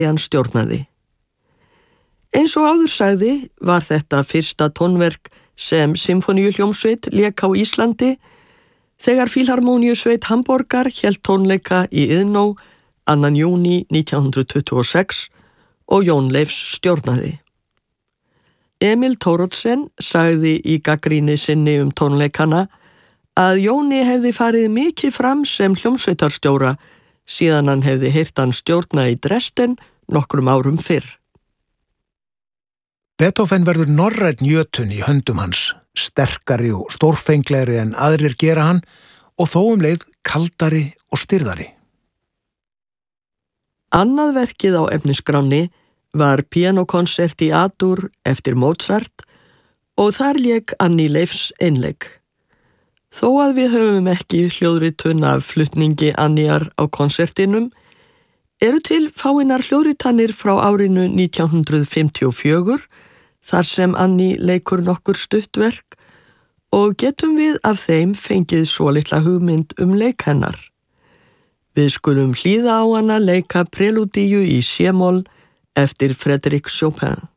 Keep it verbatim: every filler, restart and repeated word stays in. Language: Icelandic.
hann stjórnaði. Eins og áður sagði var þetta fyrsta tónverk sem symfóníuhljómsveit lék á Íslandi þegar Fílharmóníusveit Hamborgar hélt tónleika í Iðnó annan júní nítján hundruð tuttugu og sex og Jón Leifs stjórnaði. Emil Thoroddsen sagði í gagnrýni sinni um tónleikana að Jóni hefði farið mikið fram sem hljómsveitarstjóra síðan hann hefði heyrt hann stjórna í Dresden nokkrum árum fyrr. Beethoven verður norrænn jötunn í höndum hans, sterkari og stórfenglegri en aðrir gera hann og þó um leið kaldari og stirðari. Annað verkið á efnisgránni var píanókonsert í A-dur eftir Mozart og þar lék Annie Leifs einleik. Þó að við höfum ekki hljóðritun af flutningi Anniar á konsertinum, eru til fáeinar hljóðritanir frá árinu nítján hundruð fimmtíu og fjögur, þar sem Annie leikur nokkur stuttverk og getum við af þeim fengið svolitla hugmynd um leik hennar. Við skulum hlýða á hana leika prelúdíu í C-moll eftir Frédéric Chopin.